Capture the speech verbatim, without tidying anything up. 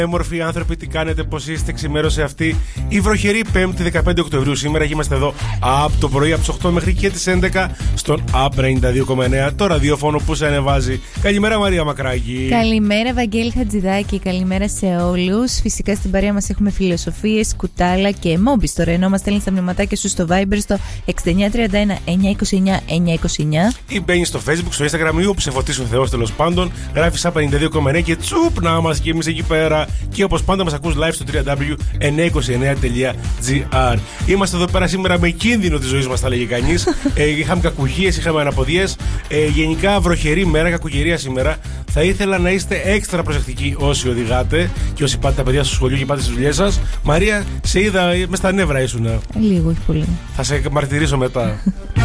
Έμορφοι άνθρωποι, τι κάνετε, πώς είστε, ξημέρωσε αυτή η βροχερή Πέμπτη δεκαπέντε Οκτωβρίου σήμερα και είμαστε εδώ από το πρωί, από τις οκτώ μέχρι και τις έντεκα στον App ενενήντα δύο κόμμα εννέα, το ραδιόφωνο που σε ανεβάζει. Καλημέρα Μαρία Μακράκη. Καλημέρα Βαγγέλη Χατζηδάκη, καλημέρα σε όλους. Φυσικά στην παρέα μας έχουμε φιλοσοφίες, κουτάλα και μόμπι στο Ρενό. Μας στέλνεις τα μηνυματάκια σου στο Viber στο έξι εννιά τρία ένα εννιά είκοσι εννιά εννιά είκοσι εννιά ή μπαίνεις στο Facebook, στο Instagram ή όπου σε φωτίσει ο Θεός τέλος πάντων. Γράφεις App ενενήντα δύο κόμμα εννέα και τσουπ να μας και εμείς εκεί πέρα. Και όπως πάντα μας ακούς live στο double-u double-u double-u τελεία εννιά είκοσι εννέα τελεία τζι άρ. Είμαστε εδώ πέρα σήμερα με κίνδυνο της ζωής μας, θα λέγει κανείς. ε, είχαμε κακουχίες, είχαμε αναποδιές. Ε, γενικά βροχερή μέρα, κακοκαιρία σήμερα. Θα ήθελα να είστε έξτρα προσεκτικοί όσοι οδηγάτε και όσοι πάτε τα παιδιά στο σχολείο και πάτε στις δουλειές σας. Μαρία, σε είδα μες στα νεύρα ήσουνα. Λίγο, όχι πολύ. Θα σε μαρτυρήσω μετά.